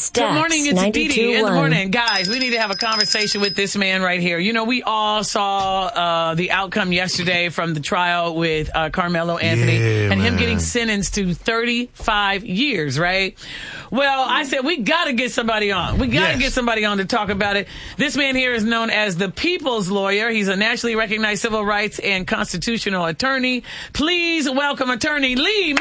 Stacks. Good morning, it's Dee in the 92.1. morning. Guys, we need to have a conversation with this man right here. You know, we all saw the outcome yesterday from the trial with Carmelo Anthony and him getting sentenced to 35 years, right? Well, I said, we got to get somebody on. We got to get somebody on to talk about it. This man here is known as the People's Lawyer. He's a nationally recognized civil rights and constitutional attorney. Please welcome attorney Lee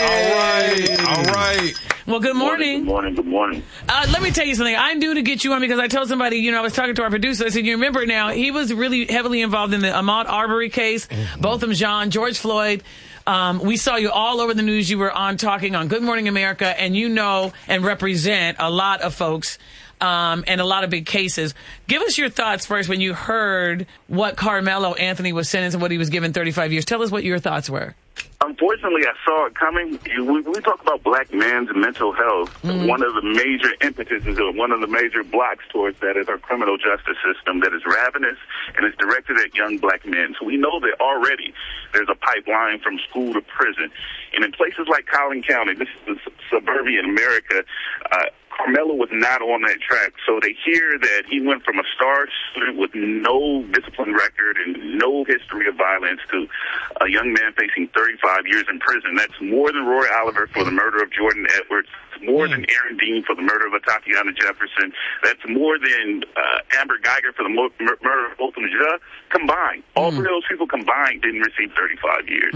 Merritt. All right. Well, good morning. Good morning. Let me tell you something. I knew to get you on because I told somebody, I was talking to our producer. I said, you remember now, he was really heavily involved in the Ahmaud Arbery case, Botham Jean, George Floyd. We saw you all over the news. You were on talking on Good Morning America, and you know and represent a lot of folks and a lot of big cases. Give us your thoughts first when you heard what Carmelo Anthony was sentenced and what he was given 35 years. Tell us what your thoughts were. Unfortunately, I saw it coming. When we talk about black men's mental health, one of the major impetuses or one of the major blocks towards that is our criminal justice system that is ravenous and is directed at young black men. So we know that already there's a pipeline from school to prison. And in places like Collin County, this is suburban America, Carmelo was not on that track. So they hear that he went from a star student with no discipline record and no history of violence to a young man facing 35 years in prison. That's more than Roy Oliver for the murder of Jordan Edwards. It's more than Aaron Dean for the murder of Tatiana Jefferson. That's more than Amber Geiger for the murder of Botham Jean combined. All three of those people combined didn't receive 35 years.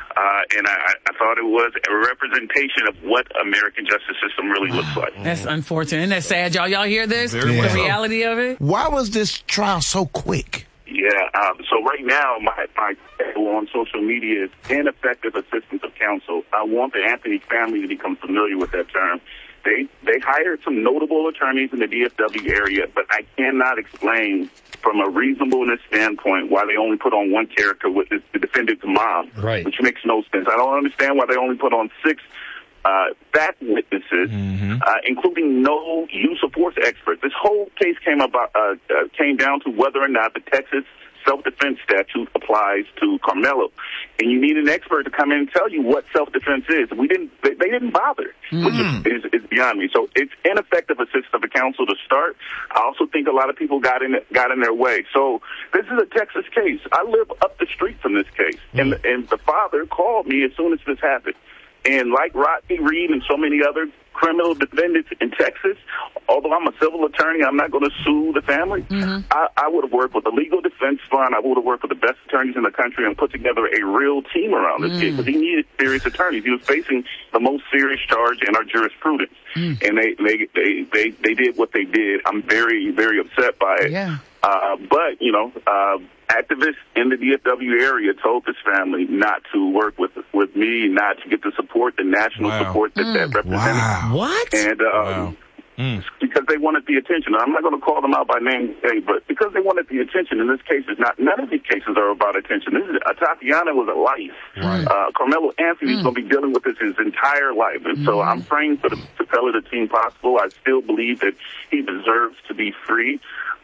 And I thought it was a representation of what American justice system really looks like. That's unfortunate. Isn't that sad, y'all? Y'all hear this? Very The well. reality of it? Why was this trial so quick? Yeah, so right now, my title on social media is ineffective assistance of counsel. I want the Anthony family to become familiar with that term. They hired some notable attorneys in the DFW area, but I cannot explain from a reasonableness standpoint why they only put on one character, with the defendant's mom, which makes no sense. I don't understand why they only put on 6 fact witnesses, including no use of force experts. This whole case came down to whether or not the Texas self-defense statute applies to Carmelo, and you need an expert to come in and tell you what self-defense is. They didn't bother, which is beyond me. So it's ineffective assistance of the counsel to start. I also think a lot of people got in their way. So this is a Texas case. I live up the street from this case, and the father called me as soon as this happened. And like Rodney Reed and so many other criminal defendants in Texas, although I'm a civil attorney, I'm not going to sue the family. I would have worked with the legal defense fund. I would have worked with the best attorneys in the country and put together a real team around this kid because he needed serious attorneys. He was facing the most serious charge in our jurisprudence. And they did what they did. I'm very, very upset by it. Yeah. But, activists in the DFW area told this family not to work with me, not to get the support, the national support that represented. What? And because they wanted the attention. I'm not going to call them out by name today, but because they wanted the attention, in this case, none of these cases are about attention. Tatiana was a life. Carmelo Anthony is going to be dealing with this his entire life. And so I'm praying for the fellow the team possible. I still believe that he deserves to be free.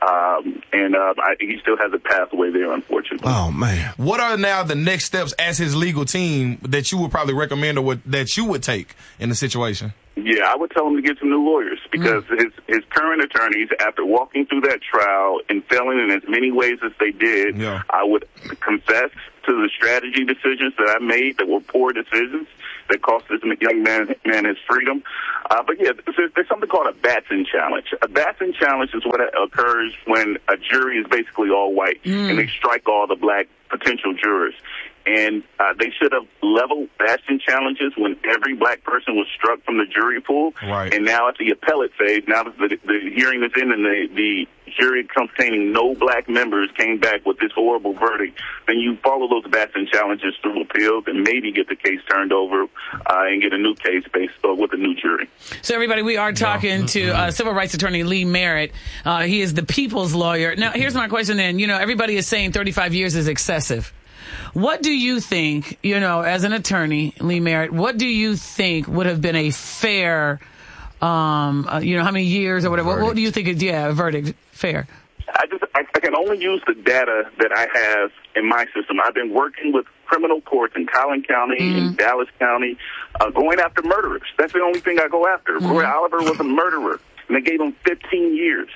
He still has a pathway there, unfortunately. Oh, man. What are now the next steps as his legal team that you would probably recommend or that you would take in the situation? Yeah, I would tell him to get some new lawyers because his current attorneys, after walking through that trial and failing in as many ways as they did, I would confess to the strategy decisions that I made that were poor decisions that cost this young man his freedom. But yeah, there's something called a Batson challenge. A Batson challenge is what occurs when a jury is basically all white and they strike all the black potential jurors. And they should have leveled Batson challenges when every black person was struck from the jury pool. Right. And now at the appellate phase, now that the hearing is in and the jury containing no black members came back with this horrible verdict, then you follow those Batson challenges through appeals and maybe get the case turned over and get a new case based with a new jury. So everybody, we are talking to civil rights attorney Lee Merritt. He is the People's Lawyer. Now, here's my question then. Everybody is saying 35 years is excessive. What do you think, as an attorney, Lee Merritt, what do you think would have been a fair, how many years or whatever? What do you think is, a verdict fair? I can only use the data that I have in my system. I've been working with criminal courts in Collin County, in Dallas County, going after murderers. That's the only thing I go after. Roy Oliver was a murderer, and they gave him 15 years.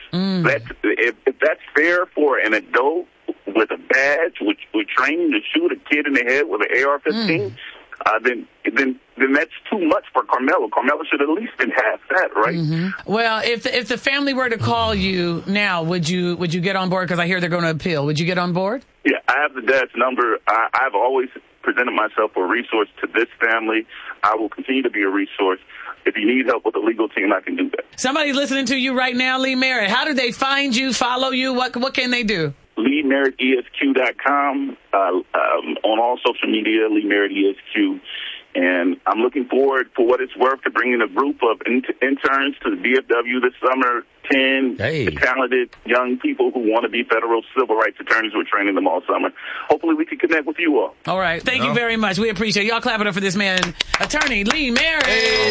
If that's fair for an adult with a badge, with training to shoot a kid in the head with an AR-15, then that's too much for Carmelo. Carmelo should at least been half that, right? Well, if the family were to call you now, would you get on board? Because I hear they're going to appeal. Would you get on board? Yeah, I have the dad's number. I've always presented myself for a resource to this family. I will continue to be a resource. If you need help with the legal team, I can do that. Somebody listening to you right now, Lee Merritt, how do they find you, follow you? What can they do? LeeMerrittESQ.com, on all social media, Lee Merritt ESQ. And I'm looking forward, for what it's worth, to bringing a group of interns to the DFW this summer, 10 talented young people who want to be federal civil rights attorneys. We're training them all summer. Hopefully we can connect with you all. All right. Thank you very much. We appreciate it. Y'all clap it up for this man, attorney Lee Merritt.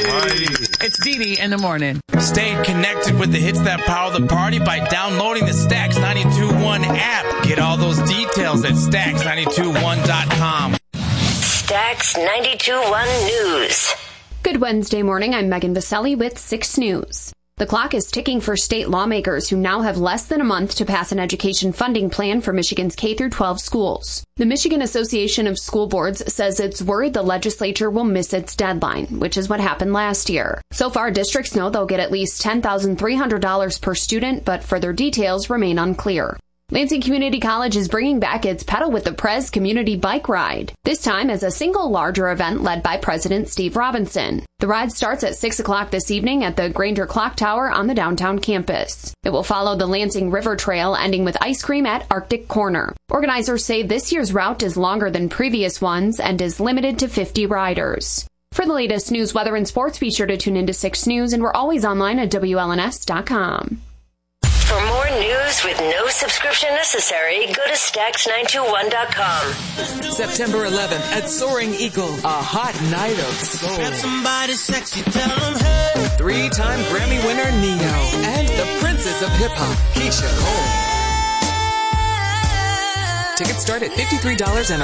It's Dee in the morning. Stay connected with the hits that power the party by downloading the Stax 92.1 app. Get all those details at Stax921.com. Stax 92.1 News. Good Wednesday morning. I'm Megan Vaselli with 6 News. The clock is ticking for state lawmakers who now have less than a month to pass an education funding plan for Michigan's K-12 schools. The Michigan Association of School Boards says it's worried the legislature will miss its deadline, which is what happened last year. So far, districts know they'll get at least $10,300 per student, but further details remain unclear. Lansing Community College is bringing back its Pedal with the Prez community bike ride, this time as a single larger event led by President Steve Robinson. The ride starts at 6 o'clock this evening at the Granger Clock Tower on the downtown campus. It will follow the Lansing River Trail, ending with ice cream at Arctic Corner. Organizers say this year's route is longer than previous ones and is limited to 50 riders. For the latest news, weather, and sports, be sure to tune into 6 News, and we're always online at WLNS.com. For more news with no subscription necessary, go to Stax921.com. September 11th at Soaring Eagle, a hot night of soul. Grab somebody sexy, tell them hey. 3-time Grammy winner Neo and the Princess of Hip Hop, Keisha Cole. Tickets start at $53 and